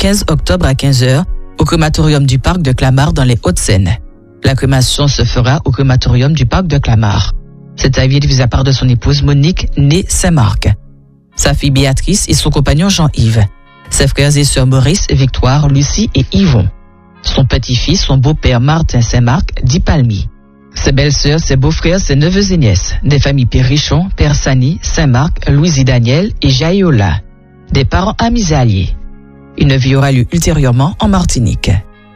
15 octobre à 15h au crématorium du parc de Clamart dans les Hauts-de-Seine. La crémation se fera au crématorium du parc de Clamart. Cet avis est divisé à part de son épouse Monique, née Saint-Marc. Sa fille Béatrice et son compagnon Jean-Yves. Ses frères et sœurs Maurice, Victoire, Lucie et Yvon. Son petit-fils, son beau-père Martin Saint-Marc, dit Palmy. Ses belles-sœurs, ses beaux-frères, ses neveux et nièces. Des familles Périchon, Persani, Saint-Marc, Louisie Daniel et Jaïola. Des parents amis et alliés. Une vie aura lieu ultérieurement en Martinique.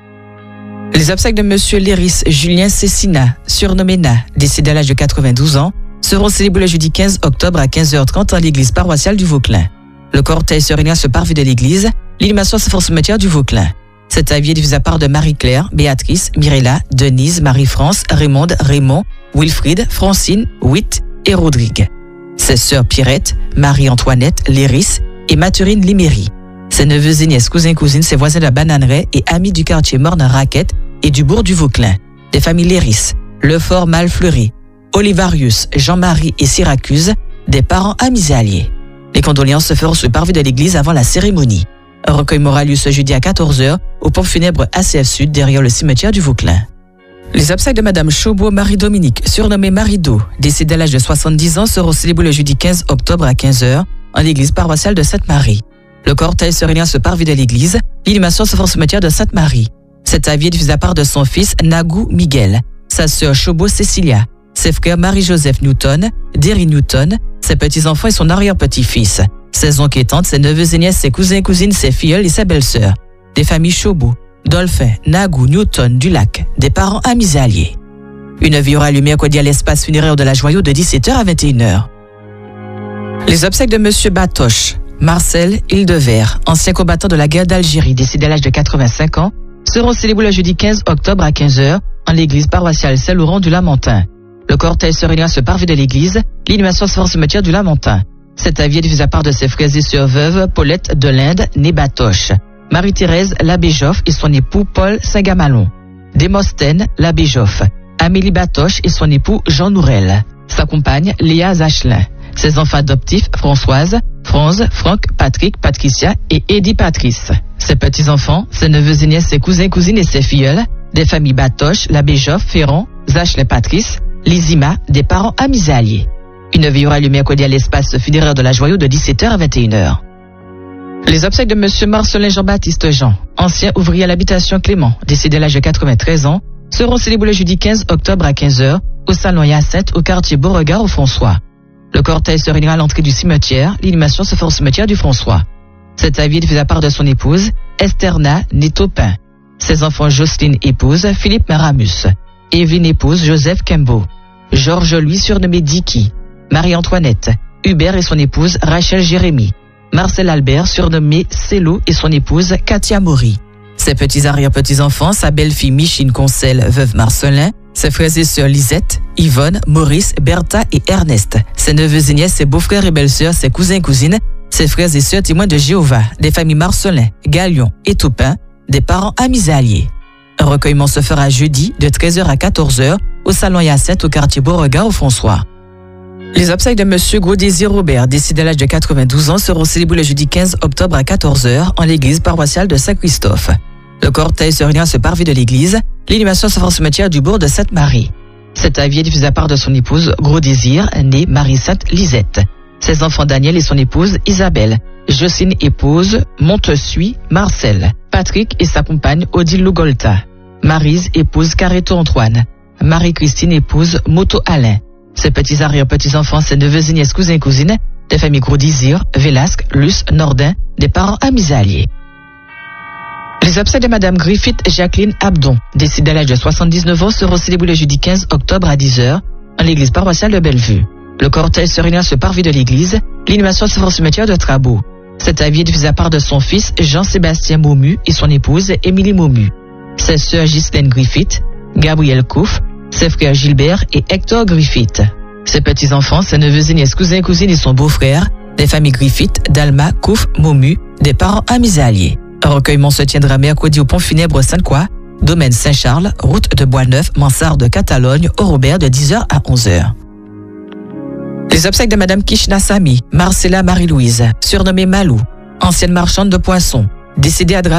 Les obsèques de Monsieur Léris Julien Cessina, surnommé Na, décédé à l'âge de 92 ans, seront célébrés le jeudi 15 octobre à 15h30 à l'église paroissiale du Vauclin. Le cortège se réunit à ce parvis de l'église, l'inhumation se fait au cimetière du Vauclin. Cet avis est divisé à part de Marie-Claire, Béatrice, Mirella, Denise, Marie-France, Raymonde, Raymond, Wilfried, Francine, Witt et Rodrigue. Ses sœurs Pierrette, Marie-Antoinette, Léris et Mathurine Liméry. Ses neveux et nièces, cousins, cousines, ses voisins de la Bananeraie et amis du quartier Morne-Raquette et du bourg du Vauclin. Des familles Léris, Lefort Malfleury, Olivarius, Jean-Marie et Syracuse, des parents amis et alliés. Les condoléances se feront sur le parvis de l'église avant la cérémonie. Un recueil aura lieu ce jeudi à 14h au pont funèbre ACF Sud derrière le cimetière du Vauclin. Les obsèques de Madame Chaubeau Marie-Dominique, surnommée Marido, décédée à l'âge de 70 ans, seront célébrées le jeudi 15 octobre à 15h en l'église paroissiale de Sainte-Marie. Le cortège se réunit à ce parvis de l'église, l'inhumation se fait au cimetière de Sainte-Marie. Cet avis est diffusé à part de son fils Nagou Miguel, sa sœur Chaubeau Cécilia, ses frères Marie-Joseph Newton, Derry Newton, ses petits-enfants et son arrière-petit-fils, ses oncles et tantes, ses neveux et nièces, ses cousins et cousines, ses filleuls et ses belles-sœurs. Des familles Chaubeau, Dolphin, Nagou, Newton, Dulac, des parents amis et alliés. Une vie aura lieu mercredi à l'espace funéraire de la Joyau de 17h à 21h. Les obsèques de Monsieur Batoche, Marcel Hildevert, ancien combattant de la guerre d'Algérie, décédé à l'âge de 85 ans, seront célébrés le jeudi 15 octobre à 15h en l'église paroissiale Saint-Laurent du Lamentin. Le cortège se réunit à ce parvis de l'église, l'inhumation se fait au cimetière du Lamentin. Cet avis est divisé à part de ses frères et sœurs veuves Paulette de l'Inde, née Batoche, Marie-Thérèse Labéjoff et son époux Paul Saint-Gamalon, Démosthène Labéjoff, Amélie Batoche et son époux Jean Nourel, sa compagne Léa Zachelin, ses enfants adoptifs Françoise, Franz, Franck, Patrick, Patricia et Eddie Patrice, ses petits-enfants, ses neveux et nièces, ses cousins, cousines et ses filleuls, des familles Batoche, Labéjoff, Ferrand, Zachelin, Patrice, Lizima, des parents amis et alliés. Une vie aura lieu mercredi à l'espace funéraire de la Joyau de 17h à 21h. Les obsèques de Monsieur Marcelin Jean-Baptiste Jean, ancien ouvrier à l'habitation Clément, décédé à l'âge de 93 ans, seront célébrés le jeudi 15 octobre à 15h au salon Yacette au quartier Beauregard au François. Le cortège se réunira à l'entrée du cimetière, l'inhumation se fait au cimetière du François. Cet avis est fait à part de son épouse, Esterna Nétopin, ses enfants Jocelyne épouse, Philippe Maramus, Evelyne épouse, Joseph Kembo, Georges Louis surnommé Dicky, Marie-Antoinette, Hubert et son épouse Rachel Jérémy, Marcel Albert surnommé Célo et son épouse Katia Maury. Ses petits arrière-petits-enfants, sa belle-fille Micheline Concel, veuve Marcelin, ses frères et sœurs Lisette, Yvonne, Maurice, Bertha et Ernest, ses neveux et nièces, ses beaux-frères et belles-sœurs, ses cousins et cousines, ses frères et sœurs témoins de Jéhovah, des familles Marcelin, Galion et Taupin, des parents amis et alliés. Un recueillement se fera jeudi de 13h à 14h au salon Yacette au quartier Beauregard au François. Les obsèques de Monsieur Gaudésir Robert, décédé à l'âge de 92 ans, seront célébrés le jeudi 15 octobre à 14h en l'église paroissiale de Saint-Christophe. Le cortège se réunit à ce parvis de l'église, l'inhumation se fera au cimetière du bourg de Sainte-Marie. Cet avis est diffusé à part de son épouse Gros Désir, née Marie-Sainte Lisette, ses enfants Daniel et son épouse Isabelle, Jocelyne épouse Montesuy Marcel, Patrick et sa compagne Odile Lougolta, Maryse épouse Caréto Antoine, Marie-Christine épouse Moto Alain, ses petits arrière-petits-enfants, ses neveux et nièces, cousins et cousines, des familles Gros Désir, Vélasque, Luce, Nordin, des parents amis et alliés. Les obsèques de Madame Griffith Jacqueline Abdon, décédée à l'âge de 79 ans, seront célébrées le jeudi 15 octobre à 10h en l'église paroissiale de Bellevue. Le cortège se réunit à ce parvis de l'église, l'inhumation se fera au cimetière de Trabeau. Cet avis est diffusé à part de son fils Jean-Sébastien Momu et son épouse Émilie Momu, ses sœurs Ghislaine Griffith, Gabrielle Couf, ses frères Gilbert et Hector Griffith, ses petits-enfants, ses neveux et nièces, cousins et cousines et son beau-frère, des familles Griffith, Dalma, Couf, Momu, des parents amis et alliés. Un recueillement se tiendra mercredi au pont funèbre Sainte-Croix, domaine Saint-Charles, route de Boisneuf, Mansarde de Catalogne, au Robert de 10h à 11h. Les obsèques de Madame Kishna Sami, Marcella Marie-Louise, surnommée Malou, ancienne marchande de poissons, décédée à